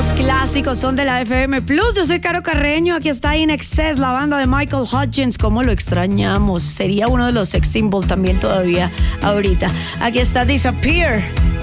Los clásicos son de la FM Plus. Yo soy Caro Carreño. Aquí está In Excess, la banda de Michael Hutchence. ¿Cómo lo extrañamos? Sería uno de los sex symbols también todavía ahorita. Aquí está Disappear.